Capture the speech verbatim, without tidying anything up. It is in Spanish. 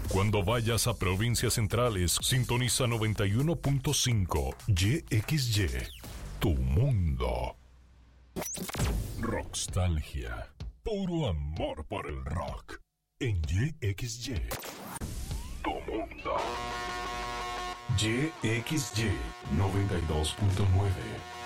Cuando vayas a provincias centrales, sintoniza noventa y uno punto cinco Y X Y, tu mundo. Rockstalgia, puro amor por el rock. En Y X Y, tu mundo. Y X Y noventa y dos punto nueve.